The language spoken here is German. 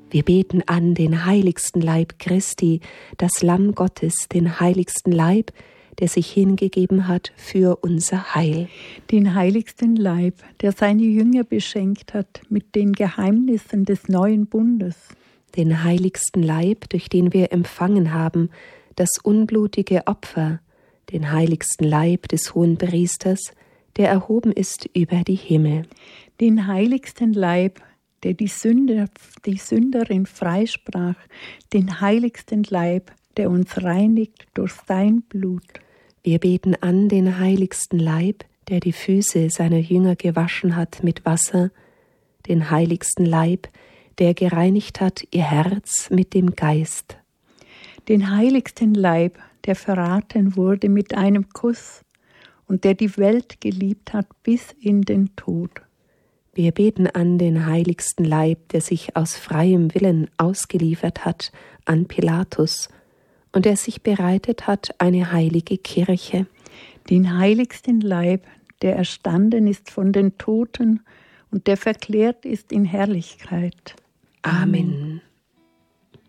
Wir beten an den heiligsten Leib Christi, das Lamm Gottes, den heiligsten Leib, der sich hingegeben hat für unser Heil. Den heiligsten Leib, der seine Jünger beschenkt hat mit den Geheimnissen des neuen Bundes. Den heiligsten Leib, durch den wir empfangen haben, das unblutige Opfer, den heiligsten Leib des Hohenpriesters, der erhoben ist über die Himmel. Den heiligsten Leib, der die Sünderin freisprach, den heiligsten Leib, der uns reinigt durch sein Blut. Wir beten an den heiligsten Leib, der die Füße seiner Jünger gewaschen hat mit Wasser, den heiligsten Leib, der gereinigt hat ihr Herz mit dem Geist. Den heiligsten Leib, der verraten wurde mit einem Kuss und der die Welt geliebt hat bis in den Tod. Wir beten an den heiligsten Leib, der sich aus freiem Willen ausgeliefert hat an Pilatus und der sich bereitet hat, eine heilige Kirche. Den heiligsten Leib, der erstanden ist von den Toten und der verklärt ist in Herrlichkeit. Amen.